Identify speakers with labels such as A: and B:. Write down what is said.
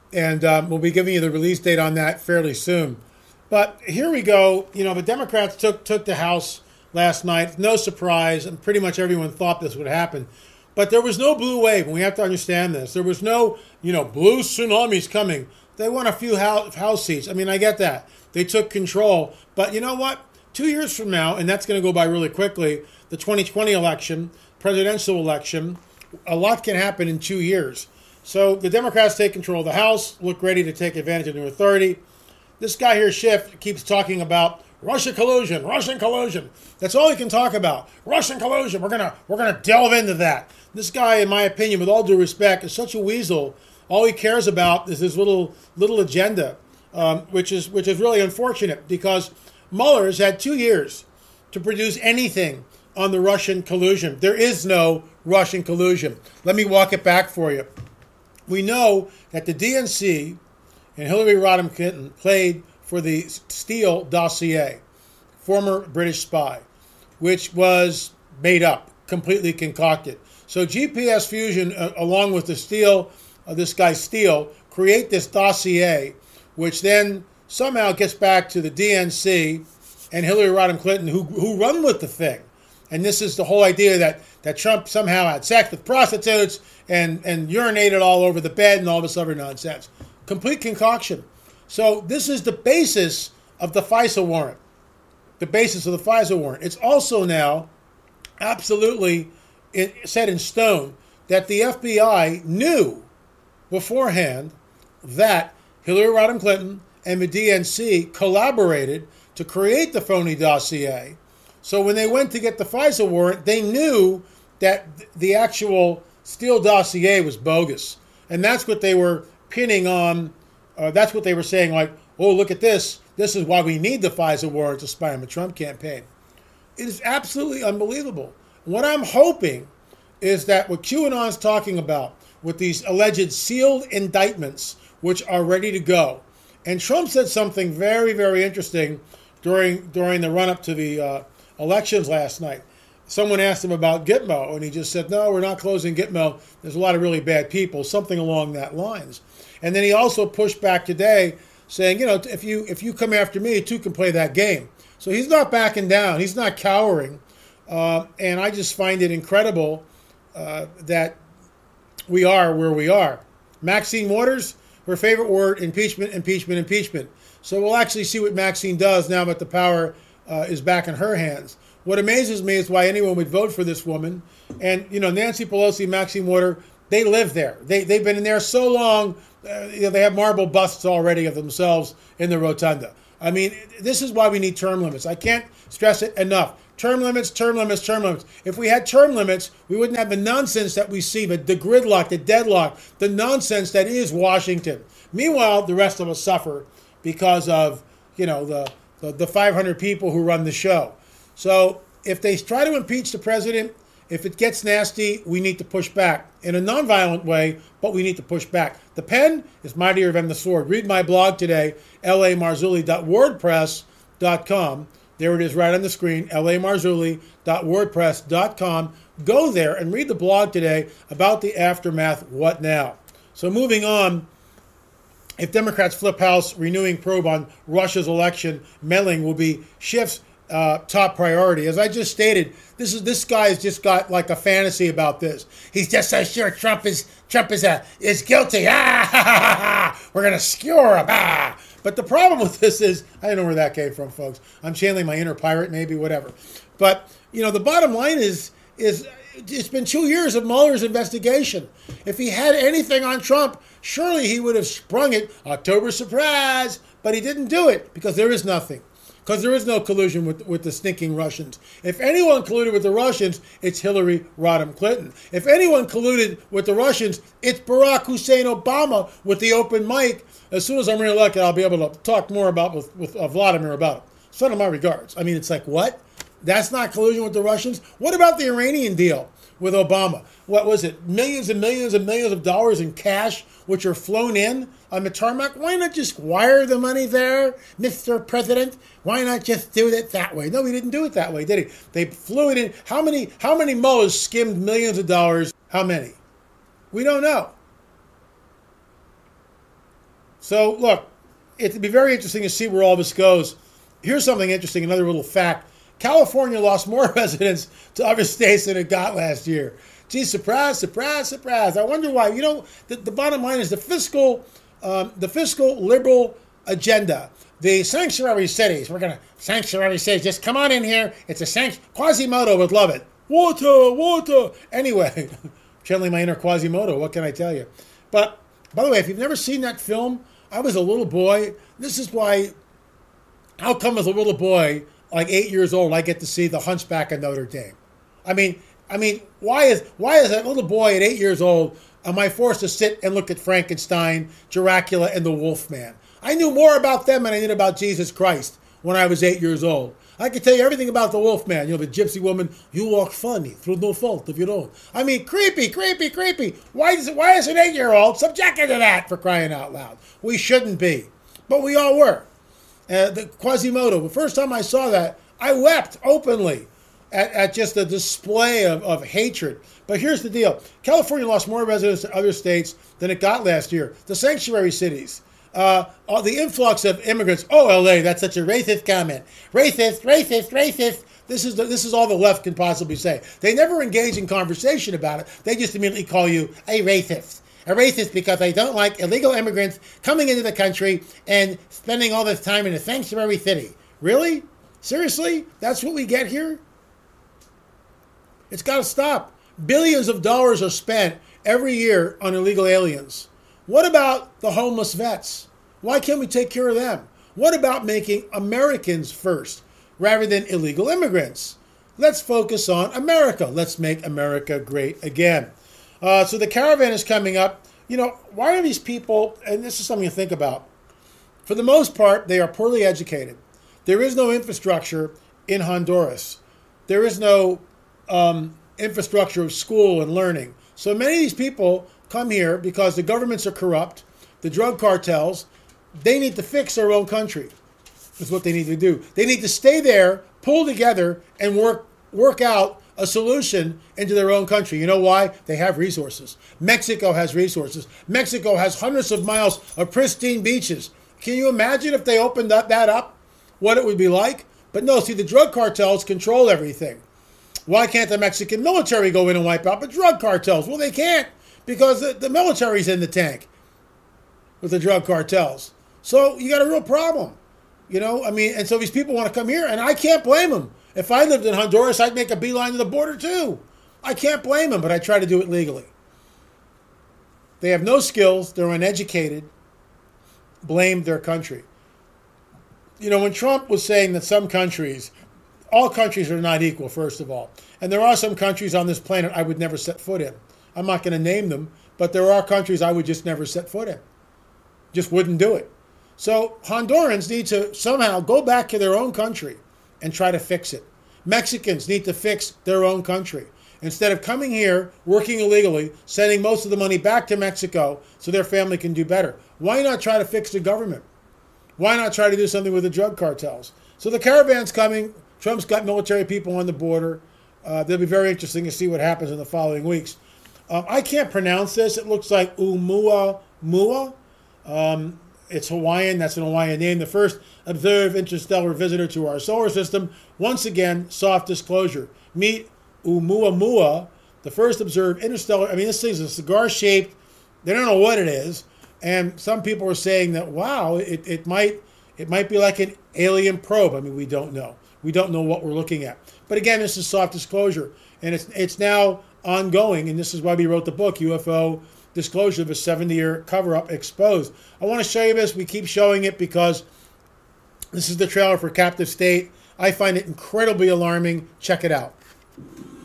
A: And we'll be giving you the release date on that fairly soon. But here we go. The Democrats took the House last night. No surprise, and pretty much everyone thought this would happen. But there was no blue wave, and we have to understand this. There was no, blue tsunamis coming. They won a few House seats. I mean, I get that. They took control. But you know what? 2 years from now, and that's going to go by really quickly, the 2020 election, presidential election, a lot can happen in 2 years. So the Democrats take control of the House, look ready to take advantage of new authority. This guy here, Schiff, keeps talking about Russia collusion, Russian collusion. That's all he can talk about. Russian collusion. We're gonna delve into that. This guy, in my opinion, with all due respect, is such a weasel. All he cares about is his little agenda, which is really unfortunate because Mueller's had 2 years to produce anything on the Russian collusion. There is no Russian collusion. Let me walk it back for you. We know that the DNC and Hillary Rodham Clinton played for the Steele dossier, former British spy, which was made up, completely concocted. So GPS Fusion, along with the Steele, this guy Steele, create this dossier, which then somehow gets back to the DNC and Hillary Rodham Clinton, who run with the thing. And this is the whole idea that Trump somehow had sex with prostitutes and urinated all over the bed and all this other nonsense. Complete concoction. So this is the basis of the FISA warrant. The basis of the FISA warrant. It's also now absolutely set in stone that the FBI knew beforehand that Hillary Rodham Clinton and the DNC collaborated to create the phony dossier. So when they went to get the FISA warrant, they knew that the actual Steele dossier was bogus. And that's what they were pinning on. That's what they were saying, like, oh, look at this. This is why we need the FISA warrant to spy on the Trump campaign. It is absolutely unbelievable. What I'm hoping is that what QAnon's talking about with these alleged sealed indictments, which are ready to go. And Trump said something very, very interesting during the run-up to the elections last night. Someone asked him about Gitmo, and he just said, no, we're not closing Gitmo. There's a lot of really bad people, something along that lines. And then he also pushed back today saying, if you come after me, two can play that game. So he's not backing down. He's not cowering. And I just find it incredible that we are where we are. Maxine Waters, her favorite word, impeachment, impeachment, impeachment. So we'll actually see what Maxine does now that the power is back in her hands. What amazes me is why anyone would vote for this woman. And, Nancy Pelosi, Maxine Waters, they live there. They've been in there so long, they have marble busts already of themselves in the rotunda. I mean, this is why we need term limits. I can't stress it enough. Term limits, term limits, term limits. If we had term limits, we wouldn't have the nonsense that we see, the gridlock, the deadlock, the nonsense that is Washington. Meanwhile, the rest of us suffer because of, the 500 people who run the show. So if they try to impeach the president, if it gets nasty, we need to push back in a nonviolent way, but we need to push back. The pen is mightier than the sword. Read my blog today, lamarzulli.wordpress.com. There it is right on the screen, lamarzulli.wordpress.com. Go there and read the blog today about the aftermath, what now. So moving on, if Democrats flip House, renewing probe on Russia's election, meddling will be Schiff's top priority. As I just stated, this guy's just got like a fantasy about this. He's just so sure Trump is guilty. We're gonna skewer him. But the problem with this is, I don't know where that came from, folks. I'm channeling my inner pirate, maybe, whatever. But the bottom line is it's been 2 years of Mueller's investigation. If he had anything on Trump, surely he would have sprung it, October surprise. But he didn't do it because there is nothing. Because there is no collusion with the stinking Russians. If anyone colluded with the Russians, it's Hillary Rodham Clinton. If anyone colluded with the Russians, it's Barack Hussein Obama with the open mic. As soon as I'm reelected, I'll be able to talk more with Vladimir about it. Send him my regards. I mean, it's like, what? That's not collusion with the Russians? What about the Iranian deal with Obama? What was it? Millions and millions and millions of dollars in cash, which are flown in on the tarmac. Why not just wire the money there, Mr. President? Why not just do it that way? No, he didn't do it that way, did he? They flew it in. How many mullahs skimmed millions of dollars? How many? We don't know. So, look, it'd be very interesting to see where all this goes. Here's something interesting, another little fact. California lost more residents to other states than it got last year. Gee, surprise, surprise, surprise. I wonder why. You know, the bottom line is the fiscal liberal agenda. The sanctuary cities. We're going to sanctuary cities. Just come on in here. It's a Quasimodo would love it. Water, water. Anyway, channeling my inner Quasimodo. What can I tell you? But, by the way, if you've never seen that film, I was a little boy. This is why, how come as a little boy, like 8 years old, I get to see The Hunchback of Notre Dame? I mean, why is that little boy at 8 years old, am I forced to sit and look at Frankenstein, Dracula, and the Wolfman? I knew more about them than I did about Jesus Christ when I was 8 years old. I could tell you everything about the Wolfman. You know, the gypsy woman, you walk funny through no fault of your own. I mean, creepy, creepy, creepy. Why is an 8-year-old subjected to that, for crying out loud? We shouldn't be. But we all were. The Quasimodo, the first time I saw that, I wept openly at just a display of hatred. But here's the deal. California lost more residents than other states than it got last year. The sanctuary cities. The influx of immigrants. Oh, L.A., that's such a racist comment. Racist, racist, racist. This is all the left can possibly say. They never engage in conversation about it. They just immediately call you a racist. A racist because they don't like illegal immigrants coming into the country and spending all this time in a sanctuary city. Really? Seriously? That's what we get here? It's got to stop. Billions of dollars are spent every year on illegal aliens. What about the homeless vets? Why can't we take care of them? What about making Americans first rather than illegal immigrants? Let's focus on America. Let's make America great again. So the caravan is coming up. You know, why are these people, and this is something to think about, for the most part, they are poorly educated. There is no infrastructure in Honduras. There is no infrastructure of school and learning. So many of these people come here because the governments are corrupt, the drug cartels. They need to fix their own country. That's what they need to do. They need to stay there, pull together, and work out a solution into their own country. You know why? They have resources. Mexico has resources. Mexico has hundreds of miles of pristine beaches. Can you imagine if they opened that up, what it would be like? But no, see, the drug cartels control everything. Why can't the Mexican military go in and wipe out the drug cartels? Well, they can't because the military's in the tank with the drug cartels. So you got a real problem. You know, I mean, and so these people want to come here, and I can't blame them. If I lived in Honduras, I'd make a beeline to the border too. I can't blame them, but I try to do it legally. They have no skills. They're uneducated. Blame their country. You know, when Trump was saying that some countries, all countries are not equal, first of all. And there are some countries on this planet I would never set foot in. I'm not going to name them, but there are countries I would just never set foot in. Just wouldn't do it. So Hondurans need to somehow go back to their own country and try to fix it. Mexicans need to fix their own country. Instead of coming here, working illegally, sending most of the money back to Mexico so their family can do better. Why not try to fix the government? Why not try to do something with the drug cartels? So the caravan's coming. Trump's got military people on the border. They'll be very interesting to see what happens in the following weeks. I can't pronounce this. It looks like Oumuamua. It's Hawaiian. That's an Hawaiian name. The first observed interstellar visitor to our solar system. Once again, soft disclosure. Meet Oumuamua, the first observed interstellar. I mean, this thing's a cigar-shaped. They don't know what it is. And some people are saying that, wow, it might be like an alien probe. I mean, we don't know. We don't know what we're looking at. But again, this is soft disclosure. And it's now ongoing. And this is why we wrote the book, UFO Disclosure of a 70-Year Cover-Up Exposed. I want to show you this. We keep showing it because this is the trailer for Captive State. I find it incredibly alarming. Check it out.